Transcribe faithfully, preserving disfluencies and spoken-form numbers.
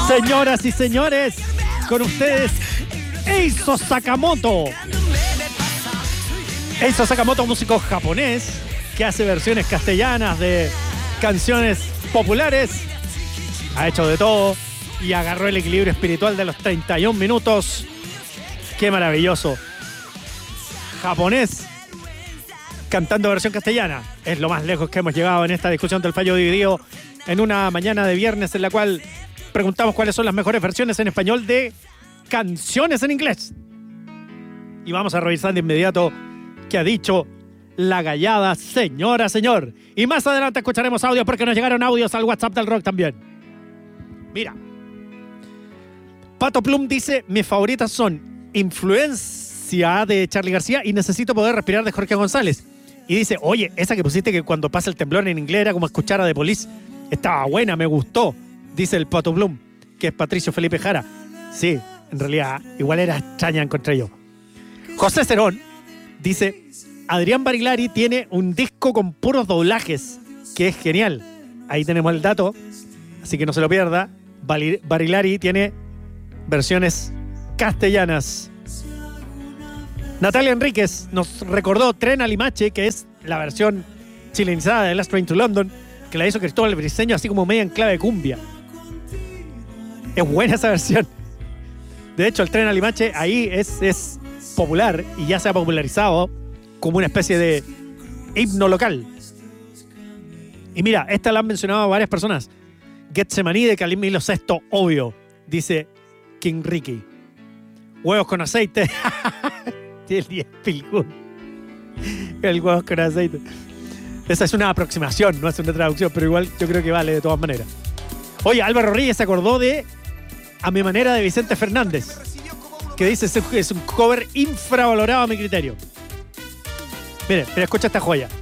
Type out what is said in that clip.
Señoras y señores, con ustedes, Eizo Sakamoto. Eizo Sakamoto, músico japonés, que hace versiones castellanas de canciones populares. Ha hecho de todo y agarró el equilibrio espiritual de los treinta y un minutos. ¡Qué maravilloso! Japonés cantando versión castellana. Es lo más lejos que hemos llegado en esta discusión del fallo dividido en una mañana de viernes en la cual preguntamos cuáles son las mejores versiones en español de canciones en inglés. Y vamos a revisar de inmediato qué ha dicho la gallada señora, señor. Y más adelante escucharemos audios porque nos llegaron audios al WhatsApp del rock también. Mira. Pato Plum dice, mis favoritas son Influencia de Charly García y Necesito Poder Respirar de Jorge González. Y dice, oye, esa que pusiste que cuando pasa el temblor en inglés era como escuchar a The Police. Estaba buena, me gustó. Dice el Pato Plum, que es Patricio Felipe Jara. Sí, en realidad, igual era extraña encontré yo. José Cerón dice, Adrián Barilari tiene un disco con puros doblajes, que es genial. Ahí tenemos el dato, así que no se lo pierda. Barilari tiene versiones castellanas. Natalia Enríquez nos recordó Tren a Limache, que es la versión chilenizada de Last Train to London, que la hizo Cristóbal Briseño, así como media en clave de cumbia. Es buena esa versión. De hecho, el Tren a Limache ahí es, es popular y ya se ha popularizado como una especie de himno local. Y mira, esta la han mencionado varias personas. Getsemaní de Camilo Sesto, obvio, dice King Ricky. Huevos con aceite. El diez Pilgún. El huevos con aceite. Esa es una aproximación, no es una traducción, pero igual yo creo que vale de todas maneras. Oye, Álvaro Rodríguez se acordó de A mi manera de Vicente Fernández, que dice que es un cover infravalorado a mi criterio. Mire, pero escucha esta joya.